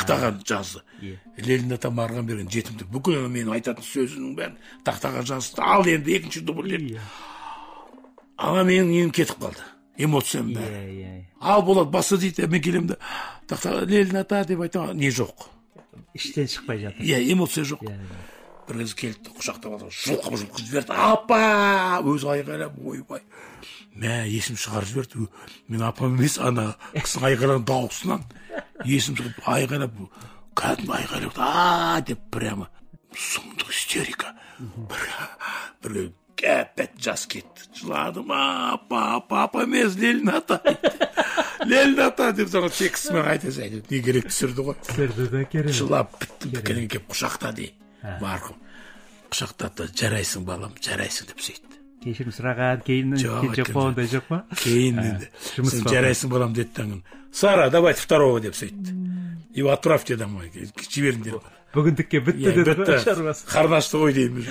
тақтаға жазды. Ленин ата маған берген жетімдік бүкіл менің айтатын сөзінің бәрін тақтаға жазды. Ал енді екінші дубль. Ана менің нем кетіп қалды. Эмоциям бәрі. Ал болады басы дейді, мен келемін де тақтаға Ленин ата деп айтам, не жоқ. Іштен шықпай жатыр. Эмоция жоқ. Бір кез келді, құшақтап алды, жұлқып жіберді. Апа! Өзі айғайлап, ойбай. Мә, есім шығарып жіберді. Мен апам емес, ана кісінің айғайлаған дауысынан есім шығып айғайлап, кәдімгі айғайлап, деп прямо сұмдық истерика. Бір кәппет жас кетті. Жыладым, апа емес, Ленин ата. Ленин ата деп жаңа текстімен айта жайды. Не керек түсірді ғой. Түсірді де керек. Жылап бітті, бікірін кеп құшақта дей. Марқым. Құшақтады, жарайсың балам, жарайсың деп сөйтті. Кешірім сұраған, кейін жоқ болғандай жоқ па? Кейін деді. Сен жарайсың балам деді таңын. Сара, давайте второго деп сөйтті. И отправьте домой. Жіберіңдер. Бүгіндікке бітті деді шаруасы. Қарнашты ғой дейміз.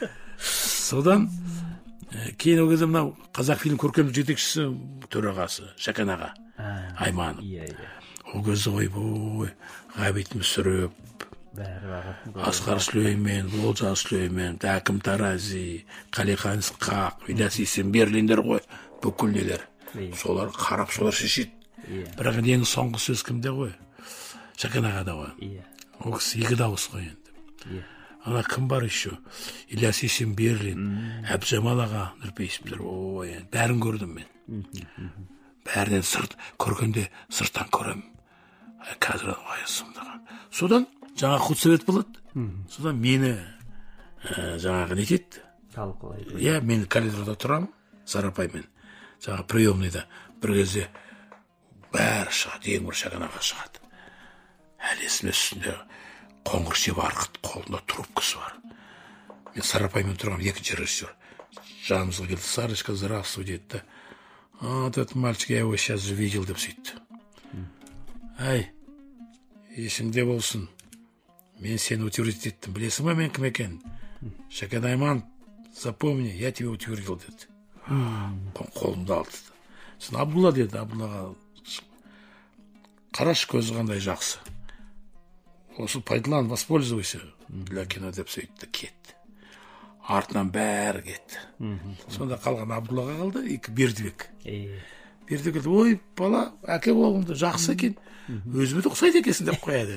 Содан кейін ол кезде мынау қазақ фильм көркемдік жетекшісі төрағасы Шәкен аға Айманов. Ол кезде ойбой, Ғабит Мүсіреп, Асқар Сүлеймен, Олжас Сүлеймен, Әкім Тарази, Қалихан Ысқақ, Ілияс Есенберлиндер ғой, бүкіл нелер. Солар қарап, солар шешеді. Бірақ ең соңғы сөз кімде ғой? Шәкен ағада ғой. Ол кісі екі дауыс ғой енді. Ана кім бар еще? Ілияс Есенберлин, Әбжамал аға, Нұрпейісовтер. Ой, бәрін көрдім мен. Бәрінен көргенде сырттан көрем. Қазір аясымдаған. Содан жаңа худсовет болады. Содан мені жаңағы нетеді. Талқылайды. Мен коридорда тұрам, Сарапаймен. Жаңа приемныйда бір кезде бәрі шығады, ең бір Шәкен аға шығады. Әлі есіме үстінде қоңыр шеп арқыт, қолында трубкасы бар. Мен Сарапаймен тұрам, екінші режиссер. Жанымызға келді, Сарочка, здравствуй, деді. Вот этот мальчик, я его сейчас же видел, деп сөйтті. Ай, есімде болсын. Мен сені утвердить еттім. Білесің ба мен кім екен? Шәкен Айманов, запомни, я тебе утвердил, деді. Қолымды алды. Сен Абдулла деді, Абдуллаға. Қарашы көзі қандай жақсы. Осы пайдалан, воспользуйся для кино деп сөйтті, кетті. Артынан бәрі кетті. Сонда қалған Абдуллаға қалды, екі Бердібек. Бердібек келді, ой, бала, әке болғымды жақсы екен. Өзіме де ұқсайды екесін деп қояды.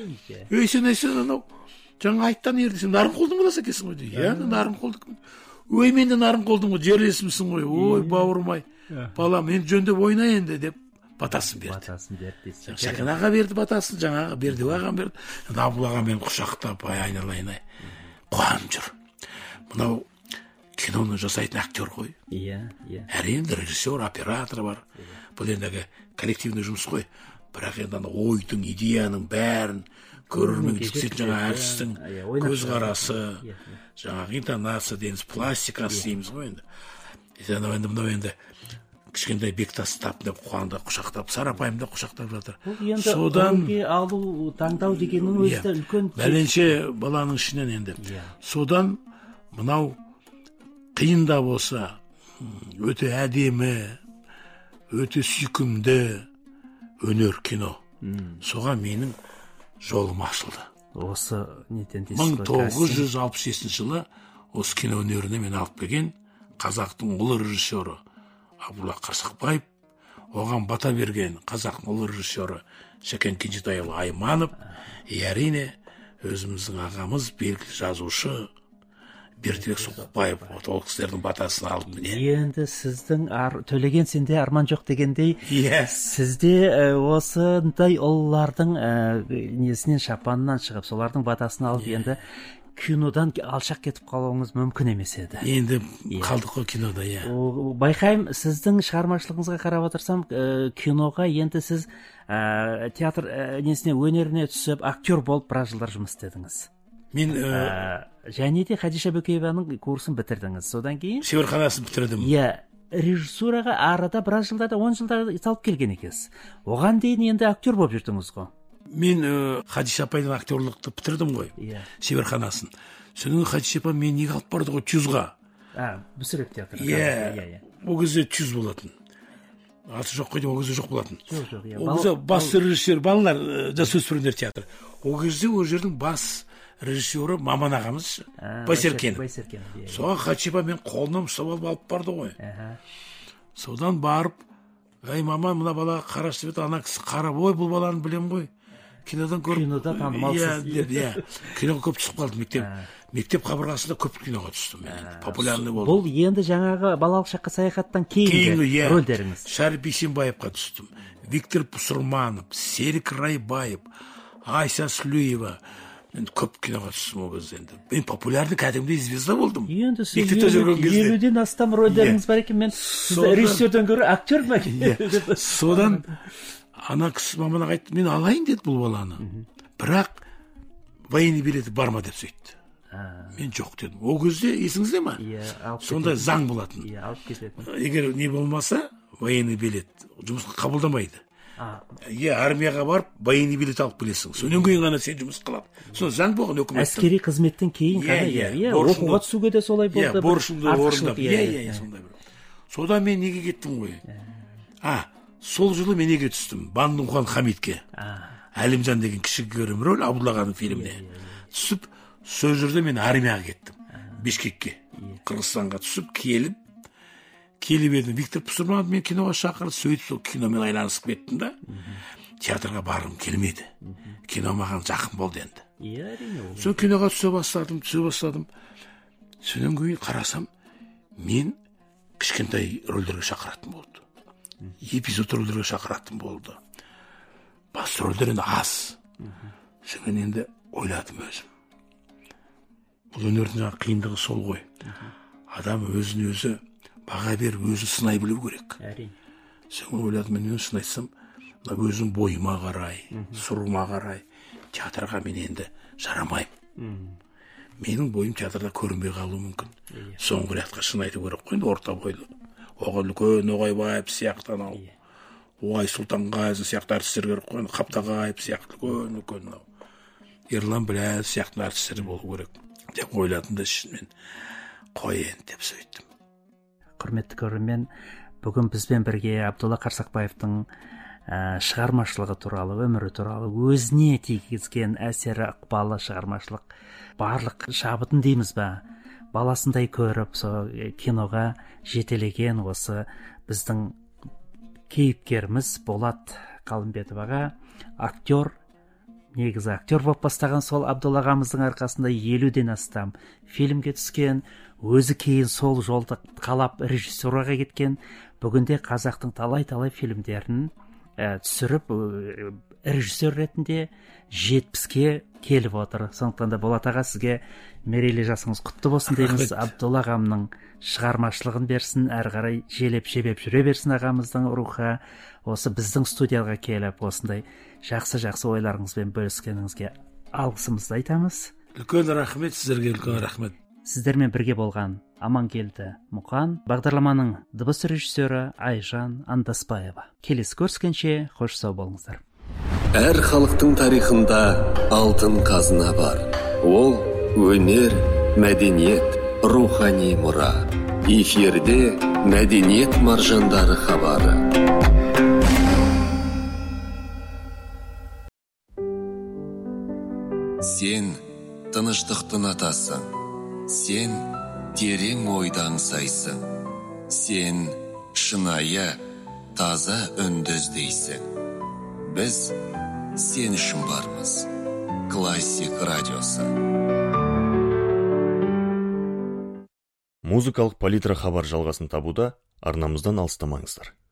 Сен анау жаңа айттан ерді, сен Нарынқолдың баласы екесің ғой дейді. Нарынқолдың. Ой, мен де Нарынқолдың ғой, жерлесімсің ғой. Ой, бауырым-ай, балам, мен жөнде ойна енді деп батасын берді. Шәкен аға берді батасын, жаңағы Бердібек ағам берді. Абдулла аға мен құшақтап, айналайын-ай, қуанып жүр. Мынау киноны жасайтын актер ғой. Әрине, режиссер, оператор бар. Бұл ендігі коллективный жұмыс қой. Бірақ енді ойдың, идеяның бәрін көрермен түсетін жаңа әртістің көзқарасы, жаңағы интонация дейміз, пластикасы дейміз ғой енді. Енді мынау енді кішкентай Бектас тапты, қуанды, құшақтап, Сарапайымда құшақтап жатыр. Содан алу, таңдау дегеннің өзі де үлкен. Бәленше баланың ішінен енді. Содан мынау қиын да болса, өте әдемі, өте сүйкімді өнер кино. Соған менің жолым ашылды. Осы нетен дейсіз? 1967 жылы осы кино өнеріне мен алып келген қазақтың ұлы режиссері Абдулла Қарсақбаев, оған бата берген қазақтың ұлы режиссері Шәкен Кенжетайұлы Айманов, әрине өзіміздің ағамыз, белгілі жазушы Бердібек Соқпаев, ол кісілердің батасын алып міне. Енді сіздің төлеген сенде арман жоқ дегендей, сізде осындай ұлылардың несінен, шапанынан шығып, солардың батасын алып, енді кинодан алшақ кетіп қалуыңыз мүмкін емес еді. Енді қалдық қой кинода, Байқайым, сіздің шығармашылығыңызға қарап отырсам, киноға енді сіз театр несіне, өнеріне түсіп, актер болып біраз жылдар жұмыс істедіңіз. Мен және де Хадиша Бөкееваның курсын бітірдіңіз. Содан кейін шеберханасын бітірдім. Режиссураға арада біраз жылдарда 10 жылдар салып келген екенсіз. Оған дейін енді актер болып жүрдіңіз ғой. Мен Хадиша апайдың актерлықты бітірдім ғой. Шеберханасын. Содан Хадиша апай мен неге алып барды ғой Чузға. Мүсіреп театры. Ол кезде Чуз болатын. аты жоқ қой деймін, ол кезде жоқ болатын. Жоқ, иә. Ол кезде бас режиссер, балалар, жасөспірімдер театры. Ол кезде ол жердің бас режиссері Маман ағамыз, Байсеркен. Соған Хачипа мен қолынан ұстап алып барды ғой. Содан барып, ай маман, мына балаға қарашы деп, ана кісі қарап, ой, бұл баланы білем ғой. Кинодан көріп. Кинода танымалсыз. Иә, киноға көп түсіп қалдым, мектеп қабырғасында көп киноға түстім. Популярный болды. Бұл енді жаңағы балалық шаққа саяхаттан кейінгі рөлдеріңіз. Шәріп Бейсенбаевқа түстім. Виктор Пусырманов, Серік Райбаев, Айса Сүлеева. Мен көп киноға түстім ол кезде енді. Мен популярный кәдімгідей звезда болдым. Енді сіз 50-ден астам рөлдеріңіз бар екен, мен сізді режиссерден гөрі актер ма? Содан ана кісі мамаға айтты, мен алайын деді бұл баланы. Бірақ военный билеті бар ма деп сөйтті. Мен жоқ дедім. Ол кезде есіңізде ма? Сондай заң болатын. Егер не болмаса, военный билет жұмысқа қабылдамайды. Армияға барып, военный билет алып келесің. Сонан кейін ғана сен жұмыс қылады. Сон заң болған өкіметтің. Әскери қызметтен кейін ғана, оқуға түсуге де солай болды. Борышымды орындап. Сондай бір. Содан мен неге кеттім ғой? Сол жылы мен неге түстім? Бандымхан Хамидке. Әлімжан деген кішігірім рөл Абдуллағаның фильміне. Түсіп, сол жерде мен армияға кеттім. Бишкекке. Қырғызстанға түсіп, келіп едім. Виктор Пусырманов мен киноға шақырды, сөйтіп сол киномен айланысып кеттім да. Театрға барғым келмеді. Кино маған жақын болды енді. Сол киноға түсе бастадым. Сонан кейін қарасам, мен кішкентай рөлдерге шақыратын болды. Эпизод рөлдерге шақыратын болды. Бас рөлдер енді аз. Сонан енді ойладым өзім. Бұл өнердің қиындығы сол ғой. Адам өзін өзі баға беріп, өзін сынай білу керек. Сонан ойладым, мен сынайсам, өзім бойыма қарай, сұрума қарай, театрға мен енді жарамайым. Менің бойым театрда көрінбей қалуы мүмкін. Соңғы рядқа шын айту керек қой, орта бойлы. Оған үлкен Ноғайбаев сияқты анау. Оғай Сұлтанғазы сияқты әртістер керек қой, Қаптағаев сияқты үлкен. Ерлан Біләл сияқты әртістер болу керек деп ойладым да ішінен қойын деп сөйттім. Құрметті көрермен, бүгін бізбен бірге Абдулла Қарсақбаевтың шығармашылығы туралы, өмірі туралы, өзіне тигізген әсері, ықпалы, шығармашылық барлық шабытын дейміз ба, баласындай көріп, киноға жетелеген осы біздің кейіпкеріміз Болат Қалымбетов аға, актер, негізі актер болып бастаған сол Абдулла ағамыздың арқасында 50-ден астам фильмге түскен, өзі кейін сол жолды қалап режиссураға кеткен, бүгінде қазақтың талай-талай фильмдерін түсіріп, режиссер ретінде 70-ке келіп отыр. Сондықтан да Болат аға, сізге мерейлі жасыңыз құтты болсын дейміз. Абдулла ағамның шығармашылығын берсін, әрі қарай желеп-жебеп жүре берсін ағамыздың рухы. Осы біздің студияға келіп, осындай жақсы ойларыңызбен бөліскеніңізге алғысымызды айтамыз. Үлкен рахмет, сіздерге үлкен рахмет. Сіздермен бірге болған Амангелді Мұқан, бағдарламаның дыбыс режиссері Айжан Андаспаева. Келесі көріскенше қош сау болыңыздар. Әр халықтың тарихында алтын қазына бар. Ол өнер, мәдениет, рухани мұра. Эфирде мәдениет маржандары хабары. Сен тыныштықтың атасың. Сен терең ойдан сайсың. Сен шынайы, таза үнді іздейсің. Біз сен үшін бармыз. Классик радиосы. Музыкалық палитра хабар жалғасын табуда арнамыздан алыстамаңыздар.